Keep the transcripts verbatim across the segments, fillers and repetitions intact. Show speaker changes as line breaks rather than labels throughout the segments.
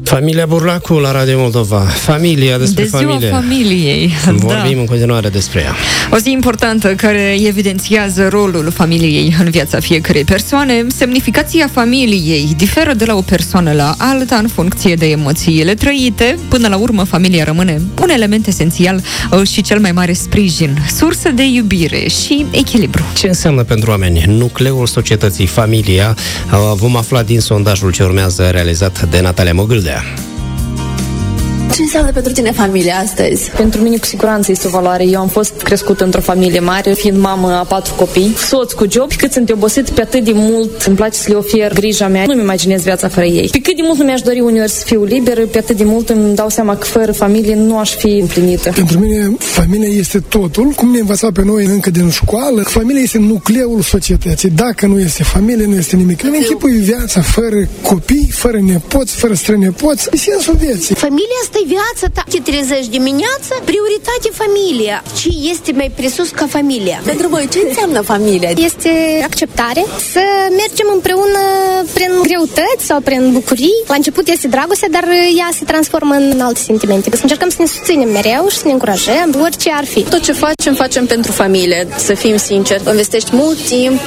Familia Burlacu la Radio Moldova. Familia, despre
de ziua
familie.
familiei.
Vorbim
da.
în continuare despre ea.
O zi importantă care evidențiază rolul familiei în viața fiecărei persoane. Semnificația familiei diferă de la o persoană la alta în funcție de emoțiile trăite. Până la urmă, familia rămâne un element esențial și cel mai mare sprijin, sursă de iubire și echilibru.
Ce înseamnă pentru oameni nucleul societății, familia? Vom afla din sondajul ce urmează, realizat de Natalia Mogâldea.
Ce înseamnă pentru tine familia astăzi?
Pentru mine cu siguranță este o valoare. Eu am fost crescută într-o familie mare, fiind mamă a patru copii, soț cu job. Cât sunt obosit, pe atât de mult îmi place să le ofer grija mea. Nu-mi imaginez viața fără ei. Pe cât de mult nu mi-aș dori uneori să fiu liberă, pe atât de mult îmi dau seama că fără familie nu aș fi împlinită.
Pentru mine familia este totul. Cum ne învăța pe noi încă din școală, familia este nucleul societății. Dacă nu este familie, nu este nimic. Îmi închipui viața fără copii, fără nepoți, fără strănepoți. E sensul vieții.
Familia asta e viața ta. Te trezești dimineața, prioritate familia. Ce este mai presus ca familia?
Pentru voi, ce înseamnă familia?
Este acceptare, să mergem împreună prin greutăți sau prin bucurii. La început este dragostea, dar ea se transformă în alte sentimente. Să încercăm să ne susținem mereu și să ne încurajăm, orice ar fi.
Tot ce facem, facem pentru familie, să fim sinceri. Investești mult timp,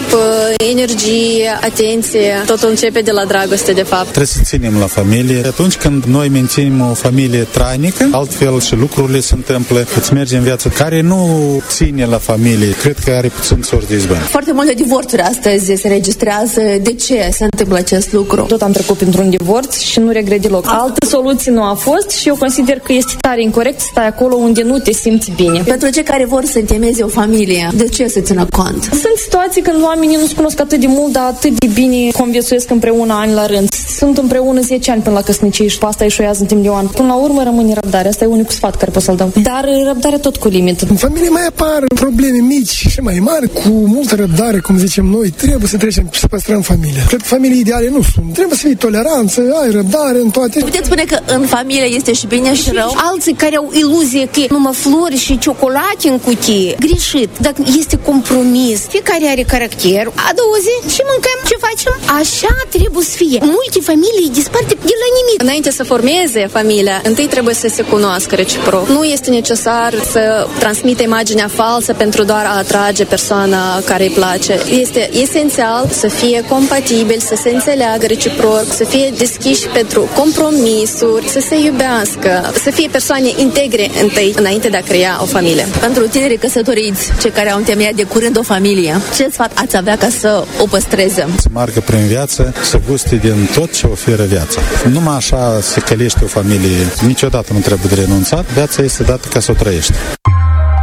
energie, atenție. Totul începe de la dragoste, de fapt.
Trebuie să ținem la familie. Atunci când noi menținem o familie trainică, altfel și lucrurile se întâmplă, îți merge în viață. Care nu ține la familie, cred că are puțin sorți de izbând.
Foarte multe divorțuri astăzi se registrează. De ce se întâmplă acest lucru?
Tot am trecut printr-un divorț și nu regret deloc. Altă soluție nu a fost și eu consider că este tare incorect să stai acolo unde nu te simți bine.
Pentru cei care vor să întemeieze o familie, de ce să țină cont?
Sunt situații când oamenii nu se cunosc atât de mult, dar atât de bine conviețuiesc împreună ani la rând. Sunt împreună zece ani până la căsnicie și pe asta eșuează în timp de un an. Până la urmă rămâne răbdare. Asta e unicul sfat care pot să-l dau. Dar răbdare tot cu limită.
În familie mai apar probleme mici și mai mari. Cu multă răbdare, cum zicem noi, trebuie să trecem și să păstrăm familia. Cred că familii ideale nu sunt. Trebuie să fii toleranță, ai răbdare în toate.
Puteți spune că în familie este și bine și rău?
Alții care au iluzie că numai flori și ciocolate în cutie. Greșit. Dacă este compromis, fiecare are caracter. A doua zi și mâncăm ce facem. Așa trebuie să fie. Multe familii dispar de la nimic.
Înainte să formeze familia, întâi trebuie să se cunoască reciproc. Nu este necesar să transmită imaginea falsă pentru doar a atrage persoana care îi place. Este esențial să fie compatibil, să se înțeleagă reciproc, să fie deschiși pentru compromisuri, să se iubească, să fie persoane integre întâi, înainte de a crea o familie.
Pentru tinerii căsătoriți, cei care au întemeiat de curând o familie, ce sfat ați avea ca să o păstreze?
Să meargă prin viață, să guste din tot ce oferă viața. Numai așa se călește o familie. Niciodată nu trebuie de renunțat. Viața este dată ca să o trăiești.